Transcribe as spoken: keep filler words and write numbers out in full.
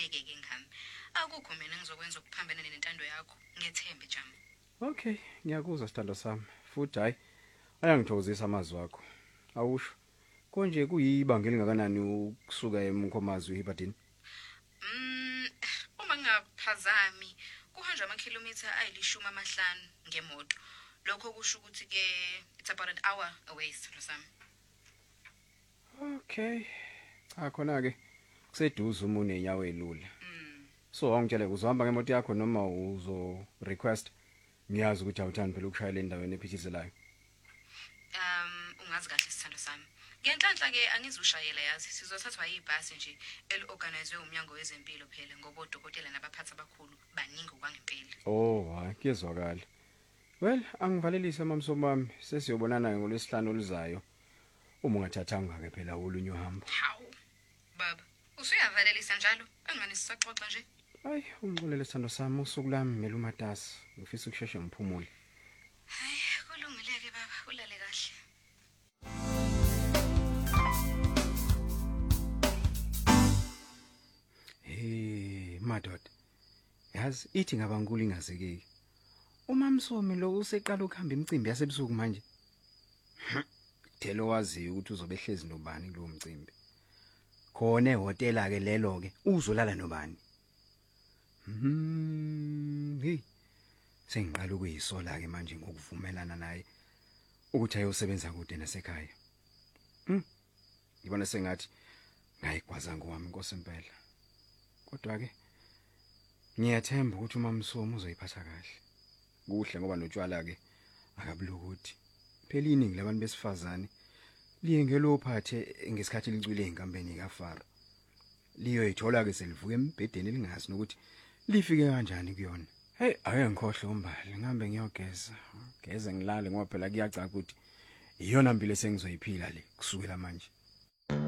ubaluleke ke ngami. Akukho mina ngizokwenza ukuphambana nentando yakho. Ngethembe Jama. Okay, ngiyakuzwa sithando sami. Futhi hayi ayangithokozisa amazwi akho. Awusho konje kuyibanga elingakanani ukusuka eMkhomazi uHibadini? Mm, uma ngingaphazami kuhanjwa amakhilometha ayilishumi amahlanu ngemoto. Lokho kusho ukuthi ke it's about an hour away sithando sami. Okay. Cha khona ke kuseduze uma unenyawo elula. Mm. So angitshela uzohamba ngemoto yakho noma uzo request? Ngiyazi ukuthi awuthandi phela ukushayela endaweni ephithizelayo. Um ungazi kahle sithando sami. Ngenhlanhla ke angizushayela yazi sizothathwa yibhasi nje eliorganizwe umnyango wezempilo phela ngoba odokotela nabaphathi abakhulu baningi kwangempela. Oh, hayi kuyezwakala. Well, angivalelise mamsomo wami sesiyobonana ngolwesihlanu oluzayo. Uma ungathathanga ke phela ulunye uhambo. Hawu. Baba, usuyavalelisa njalo? Engani sisaxoxa nje? Hayi, ungixolele sithando sami usuku lami mele umatasa. Ngifisa ukusheshe ngiphumule. Hayi, kulungileke baba, ulale kahle. Hey, madoda. Yazi ithi ngabankulu ingazekeki. Umamsomi lo useqala ukuhamba imicimbi yasebusuku manje. Thelo wazi ukuthi uzobe ehlezi nobani kulo mcimbi. Khona ehotela ke lelo ke uzolala nobani. Mhm. Hey. Sengiqala ukuyisola ke manje ngokuvumelana naye ukuthi ayosebenza kude nasekhaya. Mhm. Ngibona sengathi ngayigwaza ngowami inkosi impela. Kodwa ke ngiyathemba ukuthi umamsomo uzoyiphatha kahle. Kuhle ngoba notshwala ke akabulokuthi. Phela iningi labantu besifazane liye ngelophathe ngesikhathi licwile ezinkambeni kaFaro. Liyoyithola ke selivuka embedeni elingazi nokuthi lifike kanjani kuyona. Hey, ake ngikhohle umbali, ngihambe ngiyogeza. Geze ngilale ngoba phela kuyacaca ukuthi iyona impilo esengizoyiphila le kusukela manje.